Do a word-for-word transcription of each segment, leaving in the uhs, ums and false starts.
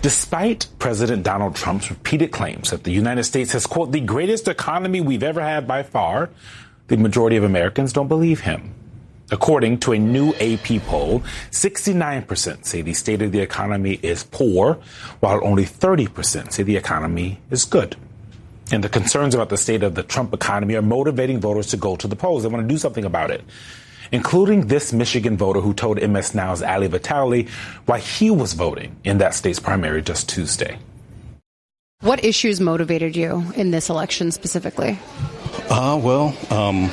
Despite President Donald Trump's repeated claims that the United States has, quote, the greatest economy we've ever had by far, the majority of Americans don't believe him. According to a new A P poll, sixty-nine percent say the state of the economy is poor, while only thirty percent say the economy is good. And the concerns about the state of the Trump economy are motivating voters to go to the polls. They want to do something about it, including this Michigan voter who told M S Now's Ali Vitale why he was voting in that state's primary just Tuesday. What issues motivated you in this election specifically? Uh, well, um,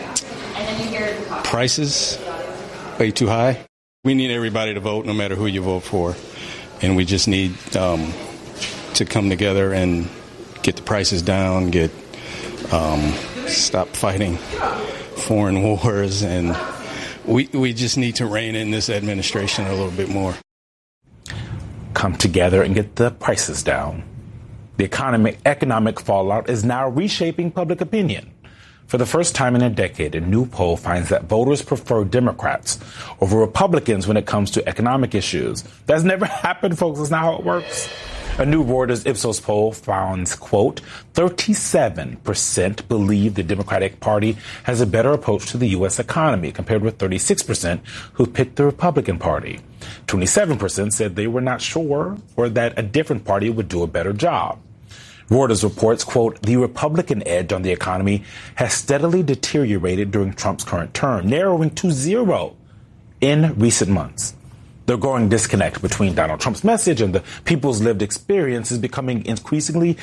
prices way too high. We need everybody to vote, no matter who you vote for. And we just need um, to come together and get the prices down, get um, stop fighting foreign wars, and we we just need to rein in this administration a little bit more. Come together and get the prices down. The economic economic fallout is now reshaping public opinion. For the first time in a decade, a new poll finds that voters prefer Democrats over Republicans when it comes to economic issues. That's never happened, folks. That's not how it works. A new Reuters Ipsos poll finds, quote, thirty-seven percent believe the Democratic Party has a better approach to the U S economy, compared with thirty-six percent who picked the Republican Party. twenty-seven percent said they were not sure or that a different party would do a better job. Reuters reports, quote, the Republican edge on the economy has steadily deteriorated during Trump's current term, narrowing to zero in recent months. The growing disconnect between Donald Trump's message and the people's lived experience is becoming increasingly